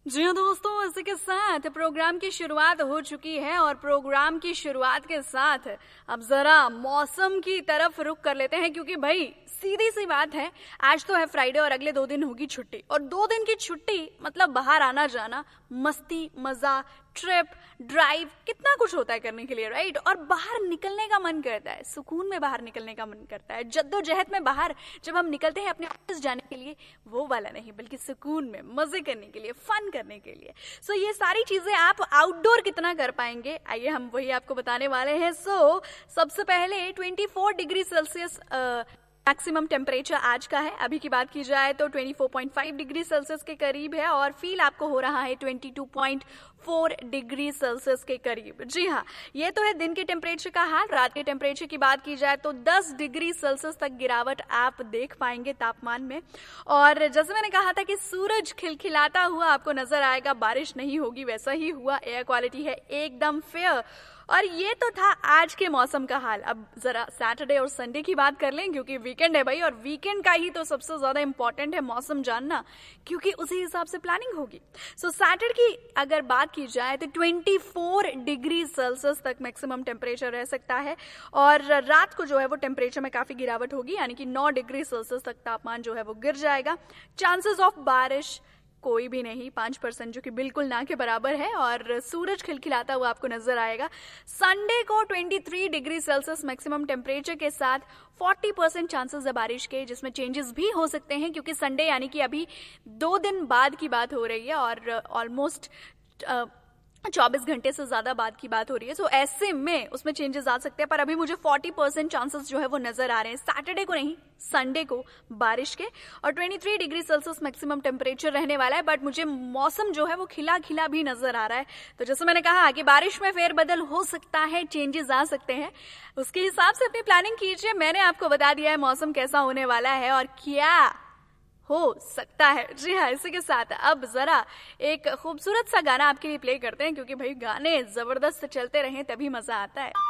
जी हाँ दोस्तों, इसी के साथ प्रोग्राम की शुरुआत हो चुकी है और प्रोग्राम की शुरुआत के साथ अब जरा मौसम की तरफ रुख कर लेते हैं, क्योंकि भाई सीधी सी बात है, आज तो है फ्राइडे और अगले 2 दिन होगी छुट्टी। और 2 दिन की छुट्टी मतलब बाहर आना जाना, मस्ती मजा, ट्रिप, ड्राइव, कितना कुछ होता है करने के लिए, राइट। और बाहर निकलने का मन करता है, सुकून में बाहर निकलने का मन करता है, जद्दोजहद में बाहर जब हम निकलते हैं अपने ऑफिस जाने के लिए, वो वाला नहीं, बल्कि सुकून में मजे करने के लिए, फन करने के लिए। सो ये सारी चीजें आप आउटडोर कितना कर पाएंगे, आइए हम वही आपको बताने वाले हैं। सबसे पहले 24 डिग्री सेल्सियस मैक्सिमम टेम्परेचर आज का है। अभी की बात की जाए तो 24.5 डिग्री सेल्सियस के करीब है और फील आपको हो रहा है 22.4 डिग्री सेल्सियस के करीब। जी हाँ, ये तो है दिन के टेम्परेचर का हाल। रात के टेम्परेचर की बात की जाए तो 10 डिग्री सेल्सियस तक गिरावट आप देख पाएंगे तापमान में। और जैसे मैंने कहा था कि सूरज खिलखिलाता हुआ आपको नजर आएगा, बारिश नहीं होगी, वैसा ही हुआ। एयर क्वालिटी है एकदम फेयर। और ये तो था आज के मौसम का हाल। अब जरा सैटरडे और संडे की बात कर लें, क्योंकि वीकेंड है भाई, और वीकेंड का ही तो सबसे ज्यादा इंपॉर्टेंट है मौसम जानना, क्योंकि उसी हिसाब से प्लानिंग होगी। सैटरडे की अगर बात की जाए तो 24 डिग्री सेल्सियस तक मैक्सिमम टेम्परेचर रह सकता है और रात को जो है वो टेम्परेचर में काफी गिरावट होगी, यानी कि 9 डिग्री सेल्सियस तक तापमान जो है वो गिर जाएगा। चांसेस ऑफ बारिश कोई भी नहीं, 5%, जो कि बिल्कुल ना के बराबर है। और सूरज खिलखिलाता हुआ आपको नजर आएगा। संडे को 23 डिग्री सेल्सियस मैक्सिमम टेम्परेचर के साथ 40% चांसेस है बारिश के, जिसमें चेंजेस भी हो सकते हैं, क्योंकि संडे यानी कि अभी 2 दिन बाद की बात हो रही है और ऑलमोस्ट 24 घंटे से ज्यादा बाद की बात हो रही है। तो ऐसे में उसमें चेंजेस आ सकते हैं, पर अभी मुझे 40% चांसेस जो है वो नजर आ रहे हैं सैटरडे को नहीं, संडे को बारिश के। और 23 डिग्री सेल्सियस मैक्सिमम टेम्परेचर रहने वाला है, बट मुझे मौसम जो है वो खिला खिला भी नजर आ रहा है। तो जैसे मैंने कहा कि बारिश में फेरबदल हो सकता है, चेंजेस आ सकते हैं, उसके हिसाब से अपनी प्लानिंग कीजिए। मैंने आपको बता दिया है मौसम कैसा होने वाला है और क्या हो सकता है। जी हाँ, इसी के साथ अब जरा एक खूबसूरत सा गाना आपके लिए प्ले करते हैं, क्योंकि भाई गाने जबरदस्त चलते रहें तभी मजा आता है।